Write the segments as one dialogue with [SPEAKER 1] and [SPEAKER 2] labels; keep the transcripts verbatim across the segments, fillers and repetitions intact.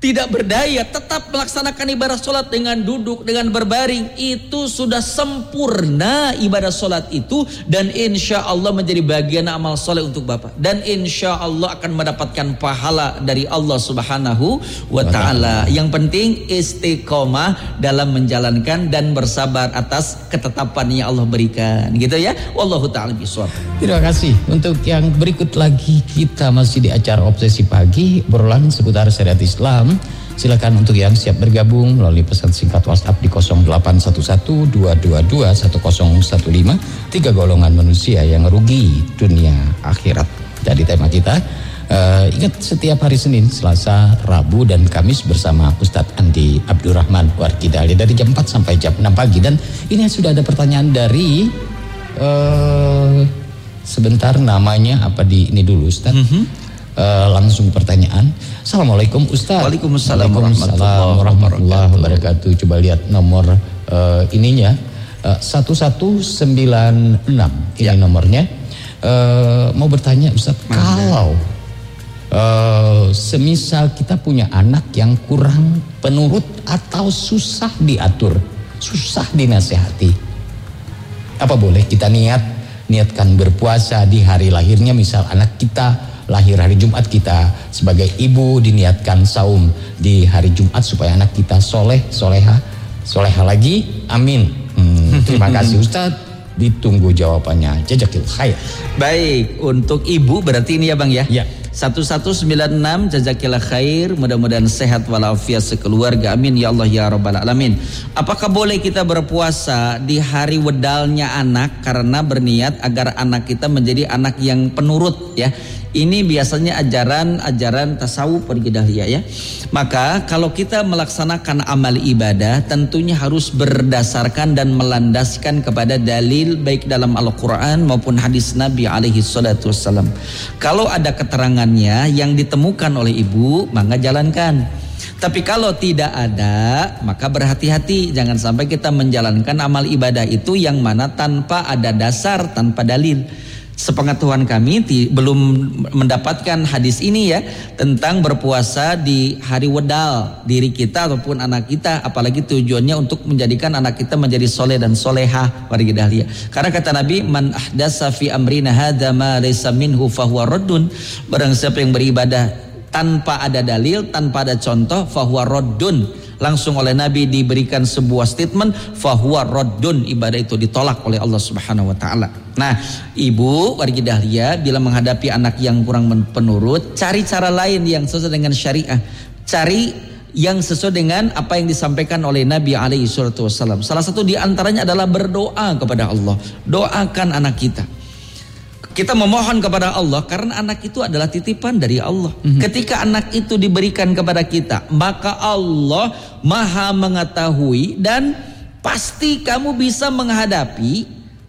[SPEAKER 1] tidak berdaya, tetap melaksanakan ibadah sholat dengan duduk, dengan berbaring, itu sudah sempurna ibadah sholat itu, dan insya Allah menjadi bagian amal soleh untuk Bapak, dan insya Allah akan mendapatkan pahala dari Allah Subhanahu wa Ta'ala. Yang penting istiqomah dalam menjalankan dan bersabar atas ketetapan yang Allah berikan, gitu ya. Wallahu ta'ala bishawab.
[SPEAKER 2] Terima kasih. Untuk yang berikut lagi, kita masih di acara Obsesi Pagi, berulang seputar syariat Islam. Silakan untuk yang siap bergabung melalui pesan singkat WhatsApp di nol delapan satu satu dua dua dua satu nol satu lima. Tiga golongan manusia yang rugi dunia akhirat. Jadi tema kita, uh, ingat setiap hari Senin, Selasa, Rabu dan Kamis bersama Ustadz Andi Abdurrahman Warkidali dari jam empat sampai jam enam pagi. Dan ini sudah ada pertanyaan dari uh, sebentar, namanya apa di ini dulu Ustadz. Mm-hmm. Uh, langsung pertanyaan. Assalamualaikum Ustaz.
[SPEAKER 1] Waalaikumsalam
[SPEAKER 2] warahmatullahi wabarakatuh. Coba lihat nomor uh, ininya uh, satu satu sembilan enam ini ya. Nomornya. Uh, mau bertanya Ustaz, Mana? kalau uh, semisal kita punya anak yang kurang penurut atau susah diatur, susah dinasehati, apa boleh kita niat niatkan berpuasa di hari lahirnya? Misal anak kita lahir hari Jumat, kita sebagai ibu diniatkan saum di hari Jumat supaya anak kita soleh, soleha, soleha lagi, amin. Hmm, terima kasih Ustadz, ditunggu jawabannya. Jazakil khair.
[SPEAKER 1] Baik, untuk ibu berarti ini ya Bang ya.
[SPEAKER 2] Ya.
[SPEAKER 1] satu satu sembilan enam, jazakillah khair, mudah-mudahan sehat walafiat sekeluarga, amin ya Allah ya rabbal alamin. Apakah boleh kita berpuasa di hari wedalnya anak karena berniat agar anak kita menjadi anak yang penurut ya? Ini biasanya ajaran-ajaran tasawuf Warkidahlia ya. Maka kalau kita melaksanakan amal ibadah tentunya harus berdasarkan dan melandaskan kepada dalil baik dalam Al-Quran maupun hadis Nabi alaihi salatu wassalam. Kalau ada keterangannya yang ditemukan oleh ibu, maka jalankan. Tapi kalau tidak ada, maka berhati-hati. Jangan sampai kita menjalankan amal ibadah itu yang mana tanpa ada dasar, tanpa dalil. Sepengetahuan kami ti, belum mendapatkan hadis ini ya, tentang berpuasa di hari wedal diri kita ataupun anak kita, apalagi tujuannya untuk menjadikan anak kita menjadi soleh dan soleha. Warkidahlia. Karena kata Nabi, man ahdasa fi amrina hadza ma laysa minhu fahuwa raddun. Barang siapa yang beribadah tanpa ada dalil, tanpa ada contoh, fahuwa raddun. Langsung oleh Nabi diberikan sebuah statement, fahuwa raddun, ibadah itu ditolak oleh Allah Subhanahu wa taala. Nah, ibu Warkidahlia bila menghadapi anak yang kurang penurut, cari cara lain yang sesuai dengan syariah. Cari yang sesuai dengan apa yang disampaikan oleh Nabi alaihi salatu wasallam. Salah satu di antaranya adalah berdoa kepada Allah. Doakan anak kita. Kita memohon kepada Allah karena anak itu adalah titipan dari Allah. Mm-hmm. Ketika anak itu diberikan kepada kita, maka Allah Maha mengetahui dan pasti kamu bisa menghadapi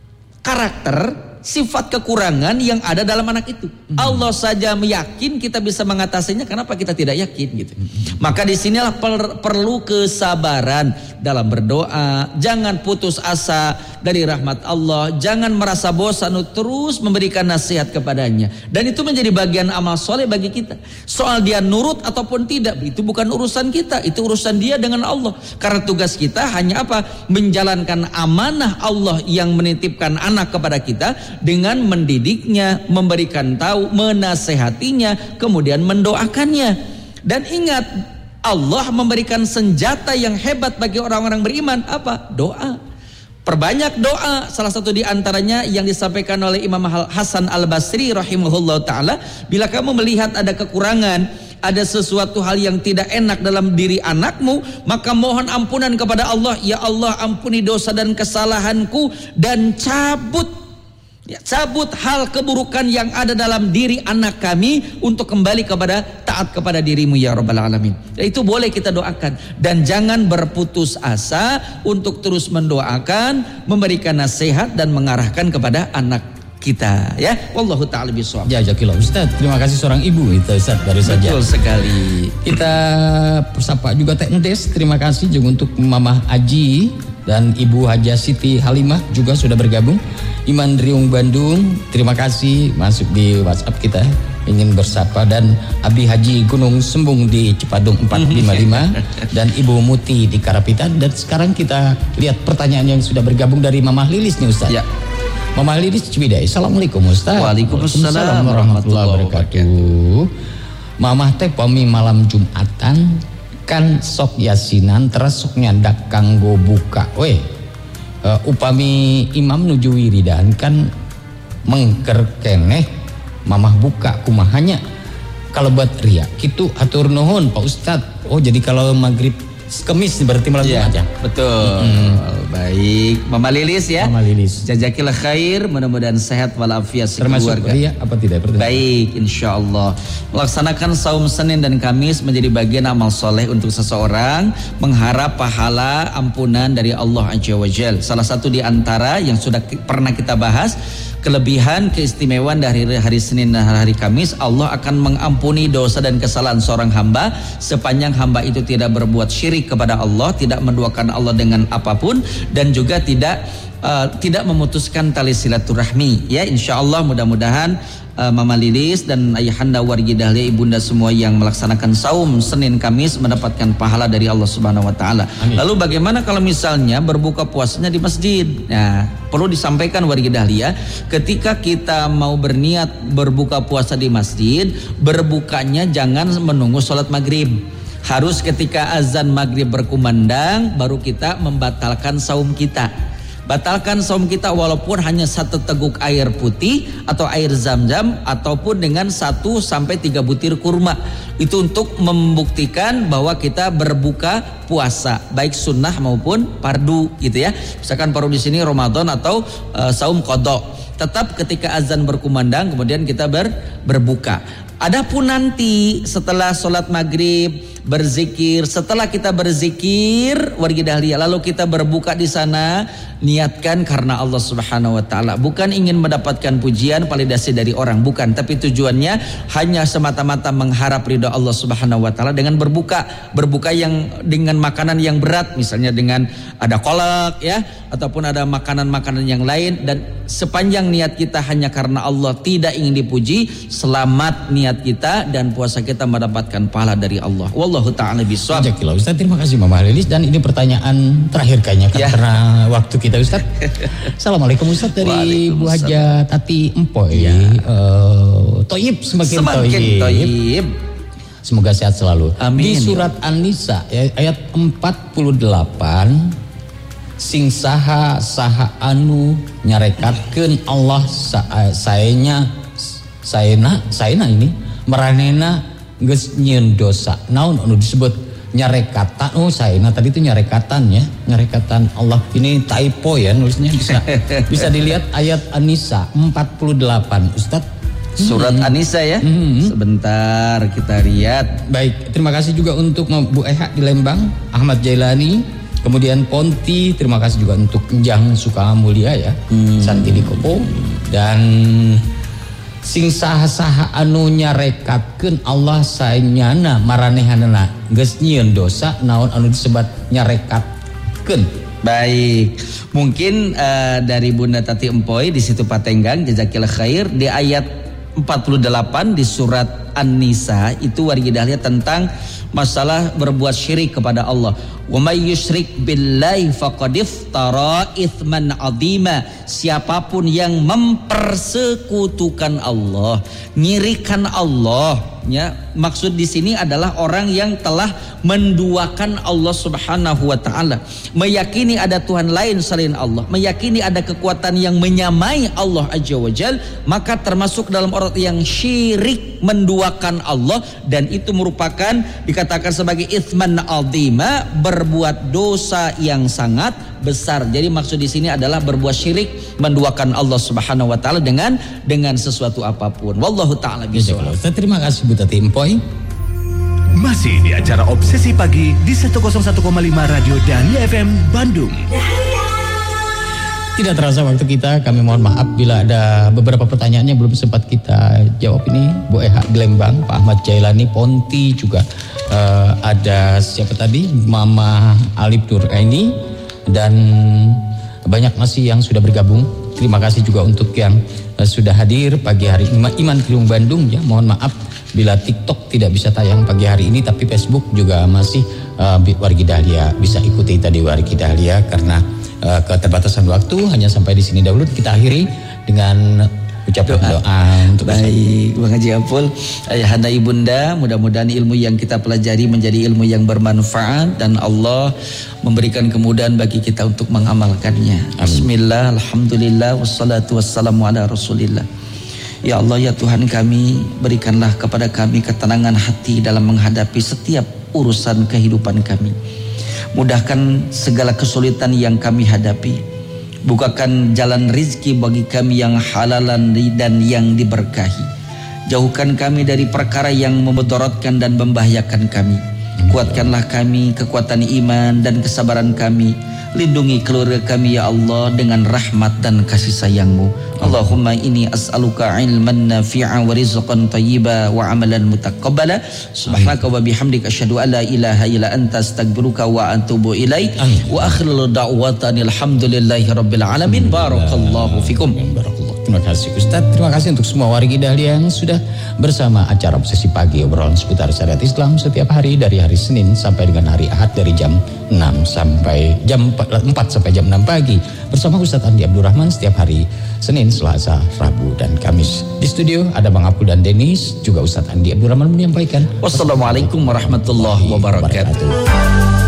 [SPEAKER 1] karakter, sifat kekurangan yang ada dalam anak itu. Mm-hmm. Allah saja meyakin kita bisa mengatasinya, kenapa kita tidak yakin gitu. Mm-hmm. Maka disinilah per, perlu kesabaran dalam berdoa. Jangan putus asa dari rahmat Allah, jangan merasa bosan, terus memberikan nasihat kepadanya. Dan itu menjadi bagian amal soleh bagi kita. Soal dia nurut ataupun tidak, itu bukan urusan kita, itu urusan dia dengan Allah. Karena tugas kita hanya apa? Menjalankan amanah Allah yang menitipkan anak kepada kita dengan mendidiknya, memberikan tahu, menasehatinya, kemudian mendoakannya. Dan ingat, Allah memberikan senjata yang hebat bagi orang-orang beriman, apa? Doa. Perbanyak doa. Salah satu di antaranya yang disampaikan oleh Imam Hasan Al-Basri rahimahullah ta'ala, bila kamu melihat ada kekurangan, ada sesuatu hal yang tidak enak dalam diri anakmu, maka mohon ampunan kepada Allah. Ya Allah, ampuni dosa dan kesalahanku dan cabut Ya, cabut hal keburukan yang ada dalam diri anak kami untuk kembali kepada taat kepada dirimu ya Rabbal Alamin. Ya, itu boleh kita doakan. Dan jangan berputus asa untuk terus mendoakan, memberikan nasihat dan mengarahkan kepada anak kita ya. Wallahu ta'ala bishawab.
[SPEAKER 2] Ya, jazakallah Ustaz. Terima kasih seorang ibu itu Ustaz baru saja.
[SPEAKER 1] Betul sekali.
[SPEAKER 2] Kita persapa juga Teh Endes. Terima kasih juga untuk Mamah Aji dan Ibu Haja Siti Halimah juga sudah bergabung. Iman Riung Bandung, terima kasih masuk di WhatsApp kita ingin bersapa, dan Abi Haji Gunung Sembung di Cipadung empat lima lima dan Ibu Muti di Karapitan. Dan sekarang kita lihat pertanyaan yang sudah bergabung dari Mamah Lilis nih Ustaz. Ya. Mamah Lilis Ciwidey. Assalamualaikum Ustaz.
[SPEAKER 1] Waalaikumsalam warahmatullahi wabarakatuh.
[SPEAKER 2] Mamah teh pami malam Jumatan kan sok yasinan terus sok nyandak kanggo buka. Weh, uh, upami imam nuju wiridan kan mengker keneh mamah buka kumahanya kalau buat ria gitu atur nuhun Pak Ustad. Oh jadi kalau maghrib Kemis berarti malam
[SPEAKER 1] ya,
[SPEAKER 2] aja.
[SPEAKER 1] Betul. Mm-hmm. Baik, Mama Lilis ya.
[SPEAKER 2] Mama Lilis.
[SPEAKER 1] Jazakillah khair, mudah-mudahan sehat walafiat sekeluarga.
[SPEAKER 2] Termasuk ria apa tidak? Pertanyaan.
[SPEAKER 1] Baik, insya Allah. Melaksanakan saum Senin dan Kamis menjadi bagian amal soleh untuk seseorang, mengharap pahala ampunan dari Allah Azza wa Jalla. Salah satu di antara yang sudah pernah kita bahas, kelebihan keistimewaan dari hari Senin dan hari Kamis, Allah akan mengampuni dosa dan kesalahan seorang hamba sepanjang hamba itu tidak berbuat syirik kepada Allah, tidak menduakan Allah dengan apapun, dan juga tidak uh, tidak memutuskan tali silaturahmi. Ya, insya Allah mudah-mudahan uh, Mama Lilis dan Ayahanda wargi dahlia ibunda semua yang melaksanakan saum Senin Kamis mendapatkan pahala dari Allah Subhanahu Wa Taala. Lalu bagaimana kalau misalnya berbuka puasanya di masjid? Nah, perlu disampaikan wargi dahlia, ketika kita mau berniat berbuka puasa di masjid, berbukanya jangan menunggu sholat maghrib. Harus ketika azan maghrib berkumandang baru kita membatalkan saum kita. Batalkan saum kita walaupun hanya satu teguk air putih atau air zam-zam ataupun dengan satu sampai tiga butir kurma. Itu untuk membuktikan bahwa kita berbuka puasa baik sunnah maupun fardu gitu ya. Misalkan fardu di sini Ramadan atau uh, saum qadha. Tetap ketika azan berkumandang kemudian kita ber, berbuka. Adapun nanti setelah sholat maghrib berzikir, setelah kita berzikir wargi dahlia lalu kita berbuka di sana, niatkan karena Allah Subhanahu Wa Taala, bukan ingin mendapatkan pujian validasi dari orang, bukan, tapi tujuannya hanya semata-mata mengharap ridha Allah Subhanahu Wa Taala dengan berbuka, berbuka yang dengan makanan yang berat, misalnya dengan ada kolak ya, ataupun ada makanan-makanan yang lain, dan sepanjang niat kita hanya karena Allah, tidak ingin dipuji, selamat niat kita dan puasa kita mendapatkan pahala dari Allah. Wallahu ta'ala bishawab.
[SPEAKER 2] Ustaz, terima kasih Mama Lilis, dan ini pertanyaan terakhir kayaknya ya, karena waktu kita Ustaz. Assalamualaikum Ustaz dari Bu Haja Tati Empoy. Ya. Uh, Toyib semakin,
[SPEAKER 1] semakin toyib. toyib.
[SPEAKER 2] Semoga sehat selalu.
[SPEAKER 1] Amin.
[SPEAKER 2] Di surat An-Nisa ayat empat puluh delapan, sing saha saha anu nyarekatkeun Allah sa, saenya saena saena ini maranena geus nyieun dosa. Naon anu disebut nyarekatan? Oh saena tadi itu nyarekatan ya, nyarekatan Allah. Ini typo ya nulisnya, bisa bisa dilihat ayat An-Nisa empat puluh delapan Ustaz.
[SPEAKER 1] Surat hmm. An-Nisa ya. Hmm. Sebentar kita lihat.
[SPEAKER 2] Baik, terima kasih juga untuk Bu Eha di Lembang, Ahmad Jailani, kemudian Ponti, terima kasih juga untuk Njang Sukamulia ya, hmm. Santi di Kopo, dan sing saha-saha anu nyarekatkeun Allah saenyana maranehanana geus nyieun dosa, naon anu disebat nyarekatkeun.
[SPEAKER 1] Baik, mungkin uh, dari Bunda Tati Empoy di situ Patenggang, jazakillah khair, di ayat empat puluh delapan di surat An-Nisa itu wargi dahlia tentang masalah berbuat syirik kepada Allah. Wa may yusyrik billahi faqad iftara itsman 'azima. Siapapun yang mempersekutukan Allah, nyirikan Allah, ya, maksud di sini adalah orang yang telah menduakan Allah Subhanahu wa taala, meyakini ada Tuhan lain selain Allah, meyakini ada kekuatan yang menyamai Allah Azza wa Jal, maka termasuk dalam orang yang syirik, menduakan Allah, dan itu merupakan dikatakan sebagai itsman 'azima, berbuat dosa yang sangat besar. Jadi maksud di sini adalah berbuat syirik, menduakan Allah Subhanahu wa taala dengan dengan sesuatu apapun. Wallahu taala bishawab.
[SPEAKER 2] Terima kasih Bu Tati Empoy.
[SPEAKER 3] Masih di acara Obsesi Pagi di seratus satu koma lima Radio Dahlia F M Bandung.
[SPEAKER 2] Tidak terasa waktu kita, kami mohon maaf bila ada beberapa pertanyaan yang belum sempat kita jawab ini. Bu Eha Glembang, Pak Ahmad Jailani, Ponti juga, uh, ada siapa tadi, Mama Alif Nuraini, dan banyak masih yang sudah bergabung. Terima kasih juga untuk yang uh, sudah hadir pagi hari ini. Iman Ciliwung Bandung ya, mohon maaf bila TikTok tidak bisa tayang pagi hari ini, tapi Facebook juga masih uh, Wargi Dahlia bisa ikuti tadi Wargi Dahlia karena uh, keterbatasan waktu hanya sampai di sini dahulu. Kita akhiri dengan ucapan doa, doa untuk
[SPEAKER 1] baik Bang Haji Apul, ayahanda ibunda, mudah-mudahan ilmu yang kita pelajari menjadi ilmu yang bermanfaat dan Allah memberikan kemudahan bagi kita untuk mengamalkannya. Amin. Bismillah, alhamdulillah, wassalatu wassalamu ala rasulillah. Ya Allah, ya Tuhan kami, berikanlah kepada kami ketenangan hati dalam menghadapi setiap urusan kehidupan kami. Mudahkan segala kesulitan yang kami hadapi. Bukakan jalan rizki bagi kami yang halalan dan yang diberkahi. Jauhkan kami dari perkara yang memudaratkan dan membahayakan kami. Kuatkanlah kami kekuatan iman dan kesabaran kami. Lindungi keluarga kami ya Allah dengan rahmat dan kasih sayang-Mu. Allahumma inni as'aluka ilman nafi'a wa rizqan thayyiba wa amalan mutaqabbala. Subhanaka wa bihamdika asyhadu an la ilaha illa anta astaghfiruka wa atubu ilaik. Wa akhiru da'watan alhamdulillahi rabbil alamin. Barakallahu fikum.
[SPEAKER 2] Terima kasih Ustaz. Terima kasih untuk semua wargi Dahlia yang sudah bersama acara Obsesi Pagi, obrolan seputar syariat Islam setiap hari dari hari Senin sampai dengan hari Ahad dari jam enam sampai jam empat sampai jam enam pagi bersama Ustaz Andi Abdurrahman setiap hari Senin, Selasa, Rabu dan Kamis. Di studio ada Bang Apul dan Denis, juga Ustaz Andi Abdurrahman menyampaikan.
[SPEAKER 1] Wassalamualaikum warahmatullahi wabarakatuh.